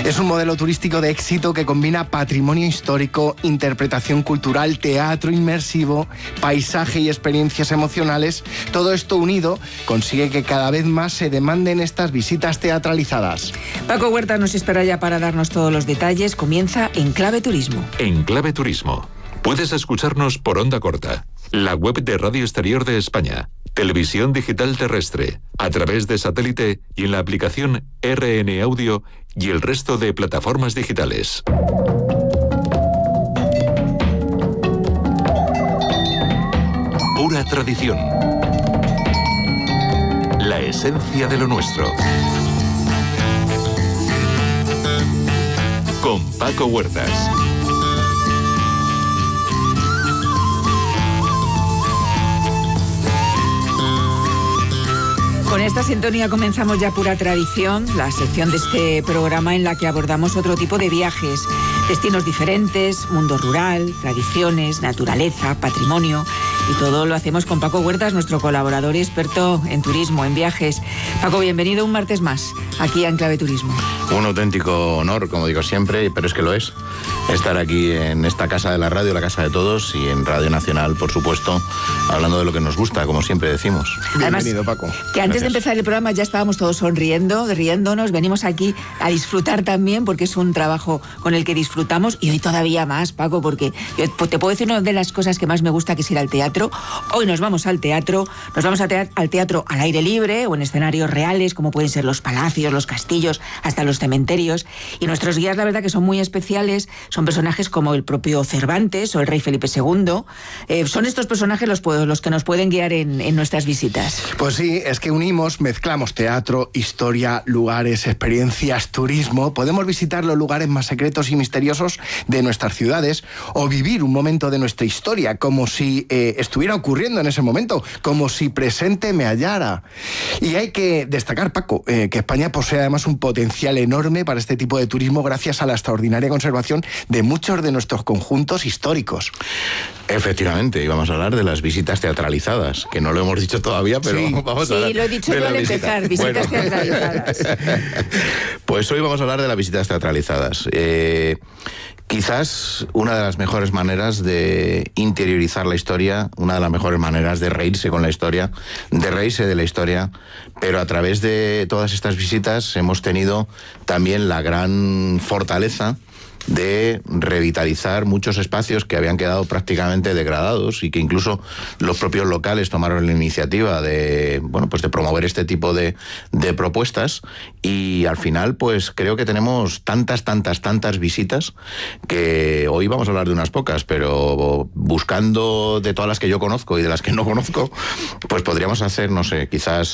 Es un modelo turístico de éxito que combina patrimonio histórico, interpretación cultural, teatro inmersivo, paisaje y experiencias emocionales. Todo esto unido consigue que cada vez más se demanden estas visitas teatralizadas. Paco Huerta nos espera ya para darnos todos los detalles. Comienza Enclave Turismo. Enclave Turismo. Puedes escucharnos por onda corta, la web de Radio Exterior de España, televisión digital terrestre, a través de satélite y en la aplicación RN Audio y el resto de plataformas digitales. Pura tradición. La esencia de lo nuestro. Con Paco Huertas. Con esta sintonía comenzamos ya Pura Tradición, la sección de este programa en la que abordamos otro tipo de viajes, destinos diferentes, mundo rural, tradiciones, naturaleza, patrimonio, y todo lo hacemos con Paco Huertas, nuestro colaborador y experto en turismo, en viajes. Paco, bienvenido un martes más aquí a Enclave Turismo. Un auténtico honor, como digo siempre, pero es que lo es, estar aquí en esta casa de la radio, la casa de todos, y en Radio Nacional, por supuesto, hablando de lo que nos gusta, como siempre decimos. Bienvenido, Paco. Que antes de empezar el programa ya estábamos todos riéndonos, venimos aquí a disfrutar también, porque es un trabajo con el que disfrutamos, y hoy todavía más, Paco, porque yo te puedo decir una de las cosas que más me gusta, que es ir al teatro. Hoy nos vamos al teatro, al teatro al aire libre o en escenarios reales, como pueden ser los palacios, los castillos, hasta los cementerios, y nuestros guías, la verdad, que son muy especiales, son personajes como el propio Cervantes o el rey Felipe II. Son estos personajes los que nos pueden guiar en nuestras visitas. Pues sí, es que mezclamos teatro, historia, lugares, experiencias, turismo. Podemos visitar los lugares más secretos y misteriosos de nuestras ciudades o vivir un momento de nuestra historia como si estuviera ocurriendo en ese momento, como si presente me hallara. Y hay que destacar, Paco, que España posee además un potencial enorme para este tipo de turismo gracias a la extraordinaria conservación de muchos de nuestros conjuntos históricos. Efectivamente, y vamos a hablar de las visitas teatralizadas, que no lo hemos dicho todavía, pero sí, vamos a hablar. Sí, lo he dicho yo al empezar, visitas teatralizadas. Pues hoy vamos a hablar de las visitas teatralizadas. Quizás una de las mejores maneras de interiorizar la historia, una de las mejores maneras de reírse con la historia, de reírse de la historia, pero a través de todas estas visitas hemos tenido también la gran fortaleza de revitalizar muchos espacios que habían quedado prácticamente degradados y que incluso los propios locales tomaron la iniciativa de promover este tipo de propuestas, y al final pues creo que tenemos tantas visitas que hoy vamos a hablar de unas pocas, pero buscando de todas las que yo conozco y de las que no conozco, pues podríamos hacer, no sé, quizás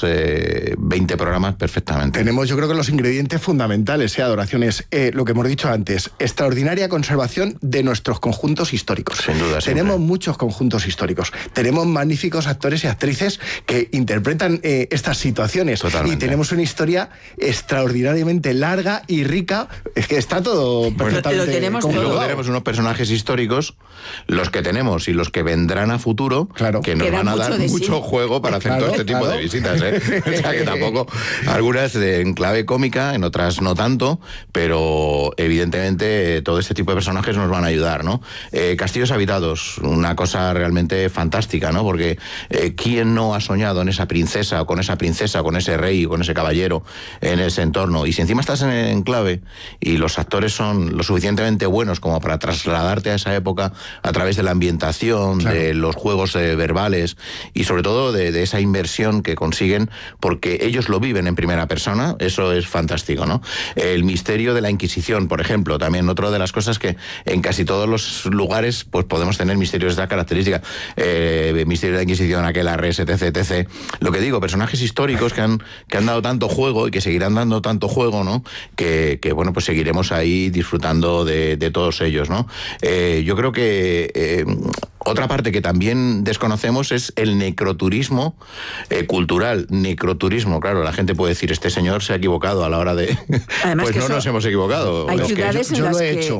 20 programas perfectamente. Tenemos, yo creo, que los ingredientes fundamentales, Adoraciones, lo que hemos dicho antes, extraordinaria conservación de nuestros conjuntos históricos. Sin duda, siempre. Tenemos muchos conjuntos históricos. Tenemos magníficos actores y actrices que interpretan estas situaciones. Totalmente. Y tenemos una historia extraordinariamente larga y rica. Es que está todo perfectamente lo tenemos todo. Luego tenemos unos personajes históricos, los que tenemos y los que vendrán a futuro, claro, que nos van a dar mucho juego para hacer todo este tipo de visitas. O sea que tampoco, algunas en clave cómica, en otras no tanto, pero evidentemente todo este tipo de personajes nos van a ayudar, ¿no? Castillos habitados, una cosa realmente fantástica, ¿no? Porque ¿quién no ha soñado en esa princesa, o con ese rey, o con ese caballero en ese entorno? Y si encima estás en el enclave y los actores son lo suficientemente buenos como para trasladarte a esa época a través de la ambientación, claro, de los juegos verbales y sobre todo de esa inversión que consiguen porque ellos lo viven en primera persona, eso es fantástico, ¿no? El misterio de la Inquisición, por ejemplo, también otra de las cosas que en casi todos los lugares pues podemos tener misterios de esta característica. Misterio de la Inquisición, aquel Arres, etc. Lo que digo, personajes históricos que han dado tanto juego y que seguirán dando tanto juego, ¿no? Que bueno, pues seguiremos ahí disfrutando de todos ellos, ¿no? Yo creo que otra parte que también desconocemos es el necroturismo cultural. Necroturismo, claro, la gente puede decir, este señor se ha equivocado a la hora de... Además, pues no nos hemos equivocado. Hay ciudades en las que... hecho.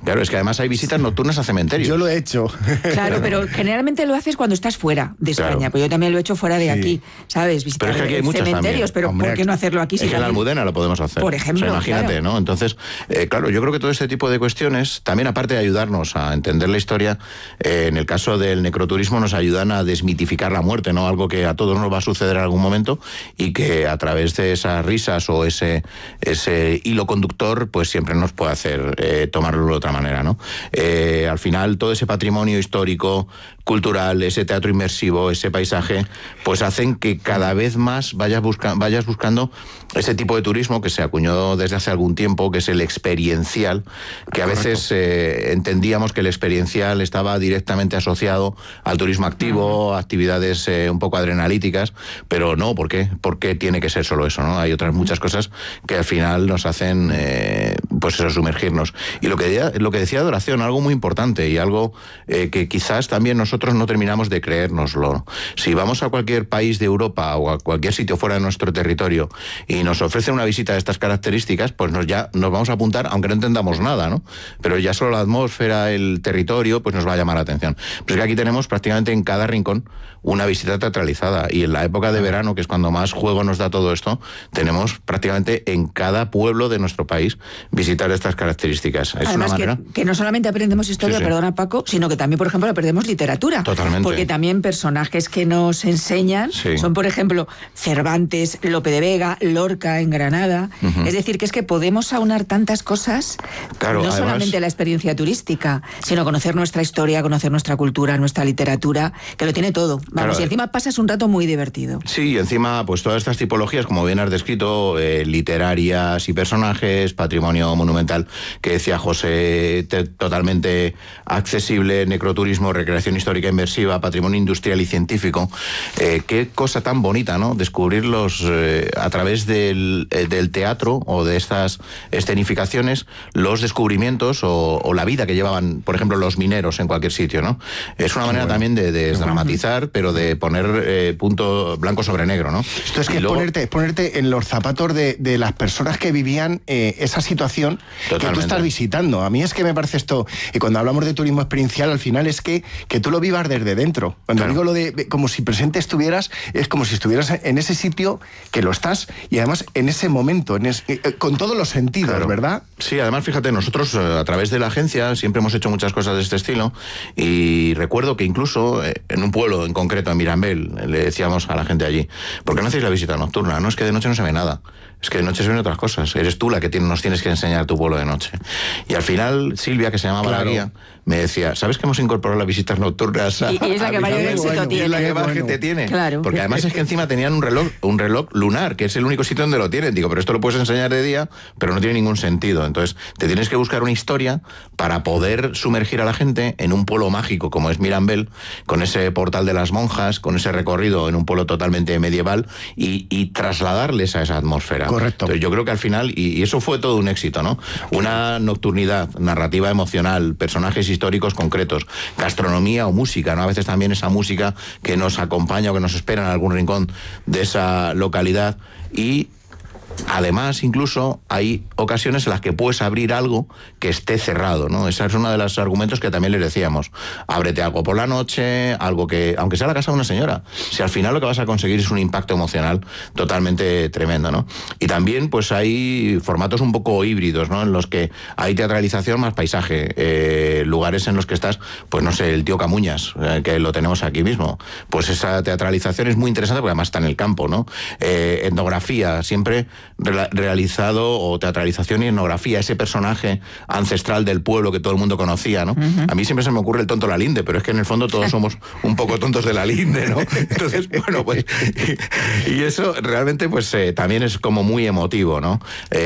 Claro, es que además hay visitas nocturnas a cementerios. Yo lo he hecho. Claro, pero generalmente lo haces cuando estás fuera de España, Claro. pues yo también lo he hecho fuera de aquí, ¿sabes? Visitar Pero es que aquí hay muchas cementerios, también. pero Hombre, ¿por qué no hacerlo aquí? Es que en la Almudena lo podemos hacer. Por ejemplo, O sea, imagínate, claro. ¿no? Entonces, claro, yo creo que todo este tipo de cuestiones, también aparte de ayudarnos a entender la historia, en el caso del necroturismo nos ayudan a desmitificar la muerte, ¿no? Algo que a todos nos va a suceder en algún momento y que a través de esas risas o ese hilo conductor, pues siempre nos puede hacer tomarlo de otra manera, ¿no? Al final, todo ese patrimonio histórico, cultural, ese teatro inmersivo, ese paisaje, pues hacen que cada vez más vayas buscando ese tipo de turismo que se acuñó desde hace algún tiempo, que es el experiencial, que a veces entendíamos que el experiencial estaba directamente asociado al turismo activo, actividades un poco adrenalíticas, pero no, ¿por qué? ¿Por qué tiene que ser solo eso, no? Hay otras muchas cosas que al final nos hacen, pues eso, sumergirnos. Y lo que decía Adoración, algo muy importante y algo que quizás también nosotros no terminamos de creérnoslo. Si vamos a cualquier país de Europa o a cualquier sitio fuera de nuestro territorio y nos ofrecen una visita de estas características, pues nos vamos a apuntar, aunque no entendamos nada, ¿no? Pero ya solo la atmósfera, el territorio, pues nos va a llamar la atención. Pero es que aquí tenemos prácticamente en cada rincón una visita teatralizada y en la época de verano, que es cuando más juego nos da todo esto, tenemos prácticamente en cada pueblo de nuestro país visitar estas características. Es Además, una manera... que no solamente aprendemos historia, Sí, sí. Perdona Paco, sino que también, por ejemplo, aprendemos literatura. Totalmente. Porque también personajes que nos enseñan Sí. son, por ejemplo, Cervantes, Lope de Vega, Lorca en Granada. Es decir, que es que podemos aunar tantas cosas, Claro, no además... solamente la experiencia turística, sino conocer nuestra historia, conocer nuestra cultura, nuestra literatura, que lo tiene todo. Vamos, Claro. y encima pasas un rato muy divertido. Sí, y encima, pues todas estas tipologías, como bien has descrito, literarias y personajes, patrimonio monumental, que decía José, totalmente accesible, necroturismo, recreación histórica inmersiva, patrimonio industrial y científico. Qué cosa tan bonita, ¿no? Descubrirlos a través del teatro o de estas escenificaciones, los descubrimientos o la vida que llevaban, por ejemplo, los mineros en cualquier sitio, ¿no? Es una manera también de desdramatizar, pero de poner punto blanco sobre negro, ¿no? Esto es que Y luego- ponerte en los zapatos de las personas que vivían esa situación que tú Totalmente. estás visitando. A mí es que me parece esto, y cuando hablamos de turismo experiencial, al final es que tú lo vivas desde dentro. Cuando Claro. digo lo de como si presente estuvieras, es como si estuvieras en ese sitio que lo estás, y además en ese momento, con todos los sentidos, Claro. ¿verdad? Sí, además, fíjate, nosotros a través de la agencia siempre hemos hecho muchas cosas de este estilo y recuerdo que incluso en un pueblo en concreto, en Mirambel, le decíamos a la gente allí, ¿por qué no hacéis la visita nocturna? No, es que de noche no se ve nada. Es que de noche se ven otras cosas. Eres tú la que nos tienes que enseñar tu pueblo de noche. Y al final, Silvia, que se llamaba Claro. la guía, me decía, ¿sabes que hemos incorporado las visitas nocturnas? Y es la que mayor Mirambel? éxito Y tiene. es la que más Bueno. gente tiene. Claro. Porque además es que encima tenían un reloj lunar, que es el único sitio donde lo tienen. Digo, pero esto lo puedes enseñar de día, pero no tiene ningún sentido. Entonces, te tienes que buscar una historia para poder sumergir a la gente en un pueblo mágico como es Mirambel, con ese portal de las monjas, con ese recorrido en un pueblo totalmente medieval y trasladarles a esa atmósfera. Correcto. Entonces, yo creo que al final, y eso fue todo un éxito, ¿no? Una nocturnidad, narrativa emocional, personajes históricos concretos, gastronomía o música, ¿no? A veces también esa música que nos acompaña o que nos espera en algún rincón de esa localidad y además, incluso hay ocasiones en las que puedes abrir algo que esté cerrado, ¿no? Ese es uno de los argumentos que también les decíamos. Ábrete algo por la noche, algo que, aunque sea la casa de una señora, si al final lo que vas a conseguir es un impacto emocional totalmente tremendo, ¿no? Y también, pues hay formatos un poco híbridos, ¿no? En los que hay teatralización más paisaje, lugares en los que estás, pues no sé, el tío Camuñas, que lo tenemos aquí mismo. Pues esa teatralización es muy interesante porque además está en el campo, ¿no? Etnografía, siempre realizado, o teatralización y etnografía, ese personaje ancestral del pueblo que todo el mundo conocía, ¿no? A mí siempre se me ocurre el tonto la linde, pero es que en el fondo todos somos un poco tontos de la linde, ¿no? Entonces, bueno, pues y eso realmente pues también es como muy emotivo, ¿no?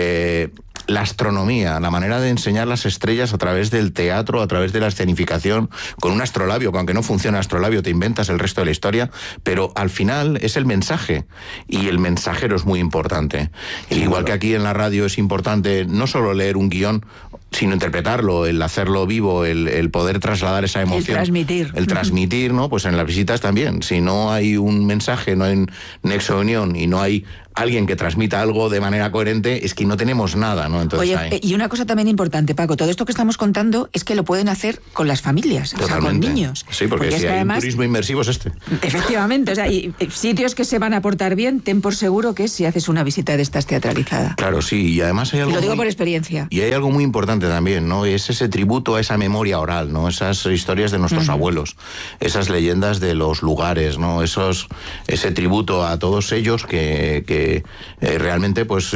La astronomía, la manera de enseñar las estrellas a través del teatro, a través de la escenificación, con un astrolabio, que aunque no funciona el astrolabio, te inventas el resto de la historia, pero al final es el mensaje, y el mensajero es muy importante. Igual que aquí en la radio es importante no solo leer un guión, sino interpretarlo, el hacerlo vivo, el poder trasladar esa emoción. El transmitir. ¿no? Pues en las visitas también. Si no hay un mensaje, no hay un nexo de unión y no hay alguien que transmita algo de manera coherente, es que no tenemos nada, ¿no? Entonces, oye, y una cosa también importante, Paco, todo esto que estamos contando es que lo pueden hacer con las familias, o sea, con niños. Sí, porque si hay además, un turismo inmersivo es este. Efectivamente, o sea, y sitios que se van a portar bien, ten por seguro que si haces una visita de estas teatralizada. Claro, sí, y además hay algo... Y lo digo por experiencia. Y hay algo muy importante también, ¿no? Es ese tributo a esa memoria oral, ¿no? Esas historias de nuestros abuelos, esas leyendas de los lugares, ¿no? Ese tributo a todos ellos que realmente, pues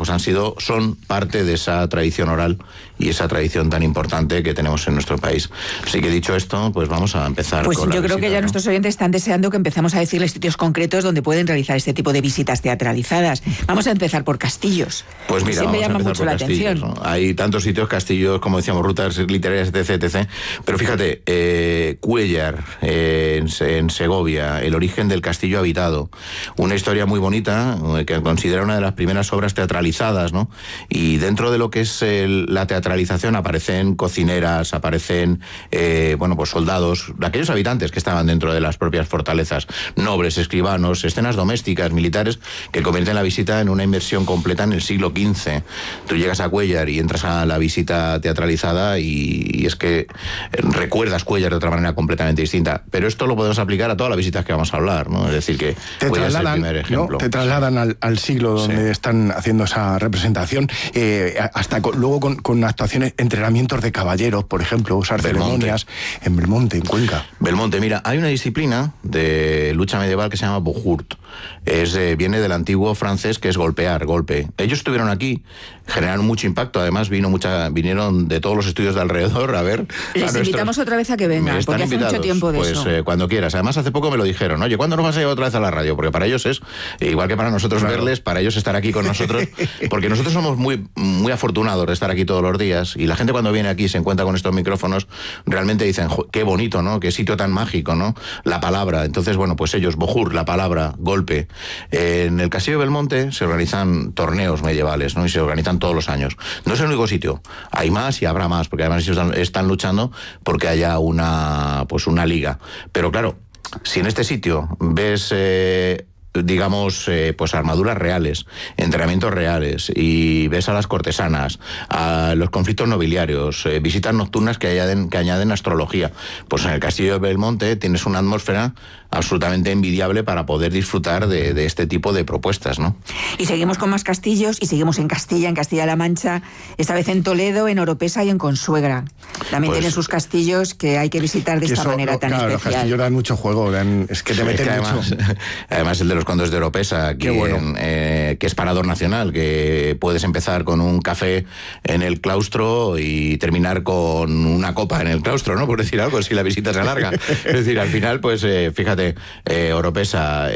son parte de esa tradición oral y esa tradición tan importante que tenemos en nuestro país. Así que dicho esto, pues vamos a empezar pues con la yo creo visita, que ya ¿no? Nuestros oyentes están deseando que empezamos a decirles sitios concretos donde pueden realizar este tipo de visitas teatralizadas. Vamos a empezar por castillos. Pues mira, siempre llama mucho la atención. ¿No? Hay tantos sitios, castillos, como decíamos, rutas literarias, etc. Pero fíjate, Cuéllar, en Segovia, el origen del castillo habitado. Una historia muy bonita, que considera una de las primeras obras teatralizadas, ¿no? Y dentro de lo que es la teatralización aparecen cocineras, aparecen pues soldados, aquellos habitantes que estaban dentro de las propias fortalezas, nobles, escribanos, escenas domésticas, militares, que convierten la visita en una inmersión completa en el siglo XV. Tú llegas a Cuéllar y entras a la visita teatralizada y es que recuerdas Cuéllar de otra manera completamente distinta. Pero esto lo podemos aplicar a todas las visitas que vamos a hablar, ¿no? Es decir, que Cuéllar es el primer ejemplo. ¿No? Te trasladan al siglo donde están haciendo esa representación, hasta luego con actuaciones, entrenamientos de caballeros, por ejemplo, usar ceremonias en Belmonte, en Cuenca. Belmonte, mira, hay una disciplina de lucha medieval que se llama Bohurt. Viene del antiguo francés, que es golpear, golpe. Ellos estuvieron aquí, generaron mucho impacto, además vinieron de todos los estudios de alrededor a ver. Les invitamos otra vez a que vengan, porque hace mucho tiempo de eso. Pues cuando quieras. Además, hace poco me lo dijeron, oye, ¿cuándo nos vas a llevar otra vez a la radio? Porque para ellos es, igual que para nosotros verles, para ellos estar aquí con nosotros, porque nosotros somos muy, muy afortunados de estar aquí todos los días, y la gente cuando viene aquí y se encuentra con estos micrófonos, realmente dicen, qué bonito, ¿no? Qué sitio tan mágico, ¿no? La palabra. Entonces, bueno, pues ellos, Bohurt, la palabra, golpe. En el Castillo de Belmonte se organizan torneos medievales, ¿no? Y se organizan todos los años. No es el único sitio. Hay más y habrá más, porque además ellos están luchando porque haya una liga. Pero claro, si en este sitio ves pues armaduras reales, entrenamientos reales, y ves a las cortesanas, a los conflictos nobiliarios, visitas nocturnas que añaden astrología, pues en el Castillo de Belmonte tienes una atmósfera absolutamente envidiable para poder disfrutar de este tipo de propuestas, ¿no? Y seguimos con más castillos, y seguimos en Castilla-La Mancha, esta vez en Toledo, en Oropesa y en Consuegra. También tienen sus castillos que hay que visitar de esta manera tan especial. Los castillos dan mucho juego, es que te meten mucho. Además, el de los condes de Oropesa, que es parador nacional, que puedes empezar con un café en el claustro y terminar con una copa en el claustro, ¿no? Por decir algo, si la visita se alarga. Es decir, al final, pues fíjate, Oropesa,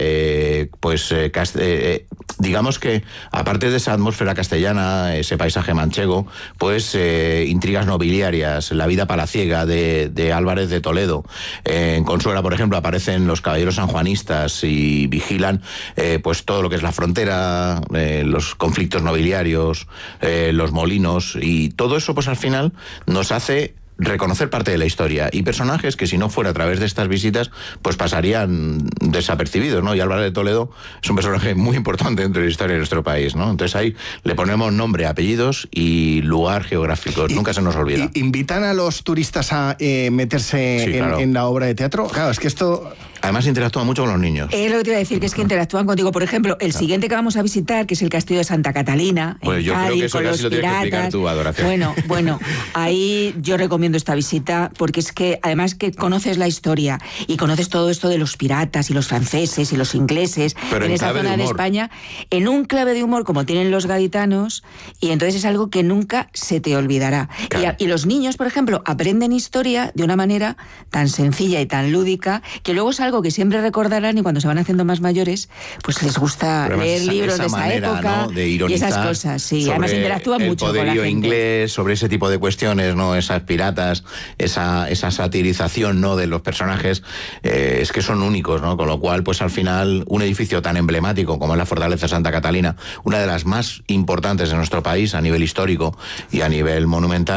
digamos que aparte de esa atmósfera castellana, ese paisaje manchego, pues intrigas nobiliarias, la vida palaciega de Álvarez de Toledo. En Consuegra, por ejemplo, aparecen los caballeros sanjuanistas y vigilan pues todo lo que es la frontera, los conflictos nobiliarios, los molinos, y todo eso pues al final nos hace reconocer parte de la historia y personajes que si no fuera a través de estas visitas pues pasarían desapercibidos, ¿no? Y Álvarez de Toledo es un personaje muy importante dentro de la historia de nuestro país, ¿no? Entonces ahí le ponemos nombre, apellidos y lugar geográfico, nunca se nos olvida. ¿Invitan a los turistas a meterse en la obra de teatro? Claro, es que esto... Además interactúan mucho con los niños. Es lo que te iba a decir, que es que interactúan contigo. Por ejemplo, el siguiente que vamos a visitar, que es el Castillo de Santa Catalina, pues yo creo que eso casi lo tienes que explicar tú, Adoración. Bueno, ahí yo recomiendo esta visita, porque es que además que conoces la historia y conoces todo esto de los piratas y los franceses y los ingleses, pero en esa zona de España, en un clave de humor como tienen los gaditanos, y entonces es algo que nunca se te olvidará. Claro. Y los niños, por ejemplo, aprenden historia de una manera tan sencilla y tan lúdica, que luego es algo que siempre recordarán, y cuando se van haciendo más mayores, pues les gusta leer libros de esa época, ¿no? De ironizar, y esas cosas, sí. Además interactúan mucho con la gente. El poderío inglés, sobre ese tipo de cuestiones, ¿no? Esas piratas, esa satirización, ¿no? De los personajes, es que son únicos, ¿no? Con lo cual, pues al final, un edificio tan emblemático como es la Fortaleza de Santa Catalina, una de las más importantes de nuestro país a nivel histórico y a nivel monumental,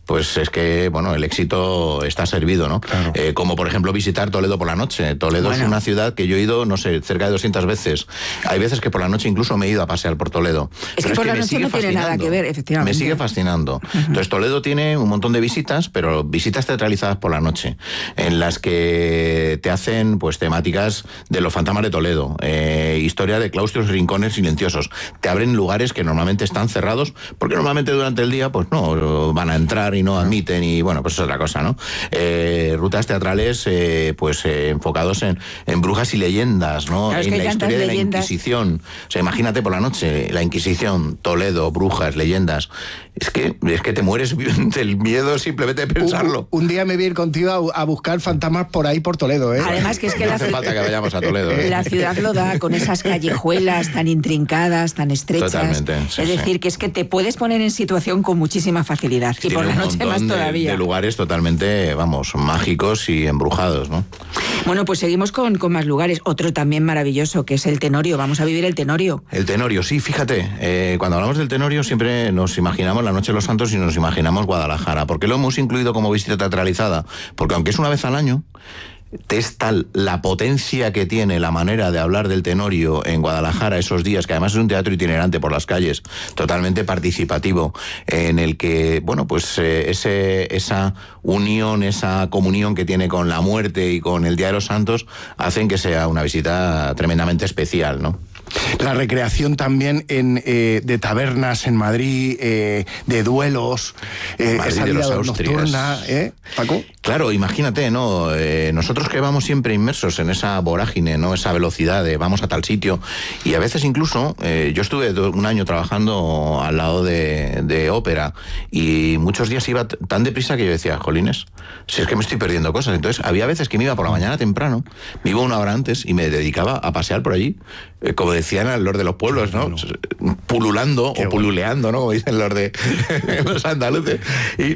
pues es que, bueno, el éxito está servido, ¿no? Claro. Como, por ejemplo, visitar Toledo por la noche. Toledo es una ciudad que yo he ido, no sé, cerca de 200 veces. Hay veces que por la noche incluso me he ido a pasear por Toledo. Es que por la noche no tiene nada que ver, efectivamente. Me sigue fascinando. Entonces, Toledo tiene un montón de visitas, pero visitas teatralizadas por la noche, en las que te hacen, pues, temáticas de los fantasmas de Toledo, historia de claustros y rincones silenciosos. Te abren lugares que normalmente están cerrados, porque normalmente durante el día, pues no van a entrar y no admiten, y bueno, pues es otra cosa, ¿no? Rutas teatrales, pues enfocados en brujas y leyendas, ¿no? Claro, es que en la historia de la leyendas. Inquisición. O sea, imagínate por la noche, la Inquisición, Toledo, brujas, leyendas. Es que te mueres del miedo simplemente de pensarlo. Un día me voy a ir contigo a buscar fantasmas por ahí, por Toledo, ¿eh? Además que es que No hace falta que vayamos a Toledo, ¿eh? la ciudad lo da con esas callejuelas tan intrincadas, tan estrechas. Totalmente, sí, es decir, que es que te puedes poner en situación con muchísima facilidad. Y por la noche más todavía. De lugares totalmente, vamos, mágicos y embrujados, ¿no? Bueno, pues seguimos con más lugares. Otro también maravilloso, que es el Tenorio. Vamos a vivir el Tenorio. El Tenorio, sí, fíjate, cuando hablamos del Tenorio siempre nos imaginamos la Noche de los Santos y nos imaginamos Guadalajara. ¿Por qué lo hemos incluido como visita teatralizada? Porque aunque es una vez al año, es tal la potencia que tiene la manera de hablar del Tenorio en Guadalajara esos días, que además es un teatro itinerante por las calles, totalmente participativo, en el que, bueno, pues esa unión, esa comunión que tiene con la muerte y con el Día de los Santos, hacen que sea una visita tremendamente especial, ¿no? La recreación también de tabernas en Madrid, de duelos, esa vida nocturna, Paco. Claro, imagínate, ¿no? Nosotros que vamos siempre inmersos en esa vorágine, ¿no? Esa velocidad de vamos a tal sitio, y a veces incluso, yo estuve un año trabajando al lado de ópera, y muchos días iba tan deprisa que yo decía, jolines, si es que me estoy perdiendo cosas. Entonces había veces que me iba por la mañana temprano, me iba una hora antes y me dedicaba a pasear por allí, como decían los de los pueblos, ¿no? Pululando o pululeando, ¿no? Como dicen los de los andaluces. Y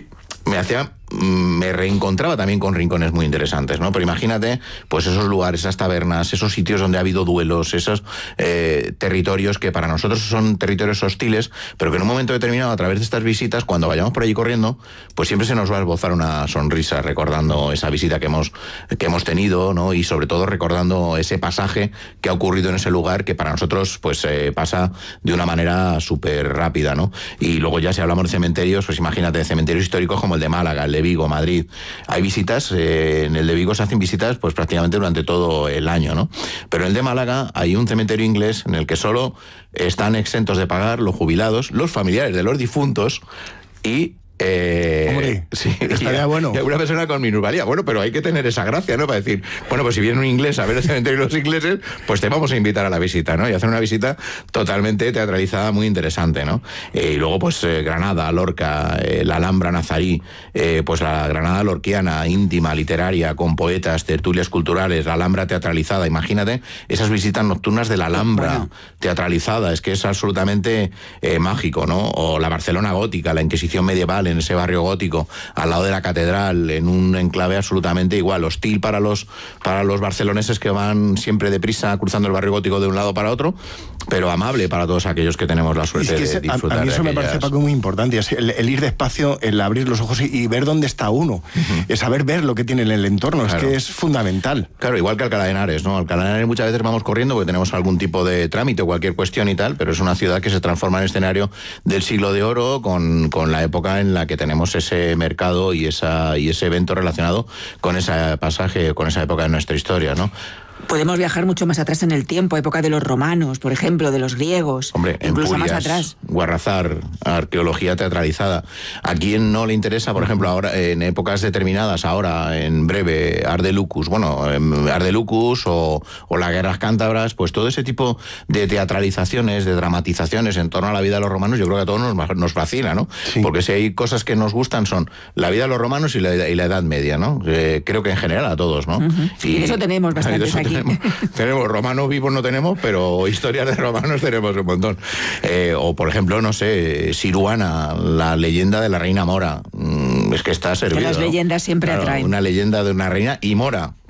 me reencontraba también con rincones muy interesantes, ¿no? Pero imagínate, pues esos lugares, esas tabernas, esos sitios donde ha habido duelos, esos territorios que para nosotros son territorios hostiles, pero que en un momento determinado, a través de estas visitas, cuando vayamos por allí corriendo, pues siempre se nos va a esbozar una sonrisa recordando esa visita que hemos tenido, ¿no? Y sobre todo recordando ese pasaje que ha ocurrido en ese lugar, que para nosotros pues pasa de una manera súper rápida, ¿no? Y luego ya si hablamos de cementerios, pues imagínate, cementerios históricos como el de Málaga, el de Vigo, Madrid. Hay visitas, en el de Vigo se hacen visitas pues prácticamente durante todo el año, ¿no? Pero en el de Málaga hay un cementerio inglés en el que solo están exentos de pagar los jubilados, los familiares de los difuntos y... Hombre, sí, estaría bueno. Y alguna persona con minusvalía. Bueno, pero hay que tener esa gracia, ¿no? Para decir, bueno, pues si viene un inglés a ver el cementerio de los ingleses, pues te vamos a invitar a la visita, ¿no? Y hacer una visita totalmente teatralizada, muy interesante, ¿no? Y luego, pues Granada, Lorca, la Alhambra nazarí, pues la Granada lorquiana, íntima, literaria, con poetas, tertulias culturales, la Alhambra teatralizada. Imagínate esas visitas nocturnas de la Alhambra teatralizada, es que es absolutamente mágico, ¿no? O la Barcelona gótica, la Inquisición medieval, en ese barrio gótico, al lado de la catedral, en un enclave absolutamente igual, hostil para los barceloneses que van siempre deprisa cruzando el barrio gótico de un lado para otro, pero amable para todos aquellos que tenemos la suerte de disfrutar. A mí eso me parece, Paco, muy importante, es el ir despacio, el abrir los ojos y ver dónde está uno, es saber ver lo que tiene en el entorno, claro. Es que es fundamental. Claro, igual que Alcalá de Henares, ¿no? Alcalá de Henares muchas veces vamos corriendo porque tenemos algún tipo de trámite o cualquier cuestión y tal, pero es una ciudad que se transforma en escenario del siglo de oro con la época en la que tenemos ese mercado y ese evento relacionado con ese pasaje, con esa época de nuestra historia, ¿no? Podemos viajar mucho más atrás en el tiempo, época de los romanos, por ejemplo, de los griegos. Hombre, incluso Empurias, más atrás. Guarrazar, arqueología teatralizada. ¿A quién no le interesa, por ejemplo, ahora en épocas determinadas, ahora en breve, Ardelucus? Bueno, Ardelucus o las guerras cántabras, pues todo ese tipo de teatralizaciones, de dramatizaciones en torno a la vida de los romanos, yo creo que a todos nos fascina, ¿no? Sí. Porque si hay cosas que nos gustan son la vida de los romanos y la Edad Media, ¿no? Creo que en general a todos, ¿no? Y de eso tenemos bastantes aquí. Tenemos romanos vivos, no tenemos, pero historias de romanos tenemos un montón. O, por ejemplo, no sé, Siruana, la leyenda de la reina Mora. Es que está servido. Que las leyendas siempre claro, atraen. Una leyenda de una reina y Mora,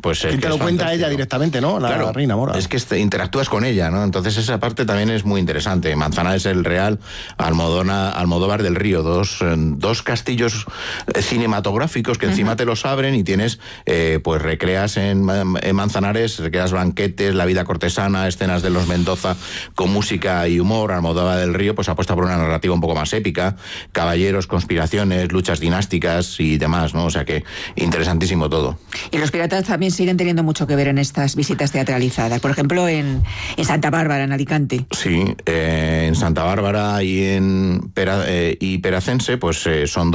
pues... Que te lo cuenta ella directamente, ¿no? La reina Mora. Es que interactúas con ella, ¿no? Entonces esa parte también es muy interesante. Manzanares el Real, Almodóvar del Río, dos castillos cinematográficos que encima te los abren y tienes, pues recreas en Manzanares, recreas banquetes, la vida cortesana, escenas de los Mendoza con música y humor. Almodóvar del Río pues apuesta por una narrativa un poco más épica, caballeros, conspiraciones, luchas dinásticas y demás, ¿no? O sea que interesantísimo todo. Y los piratas también siguen teniendo mucho que ver en estas visitas teatralizadas. Por ejemplo, en Santa Bárbara, en Alicante. Sí, en Santa Bárbara y Peracense, pues son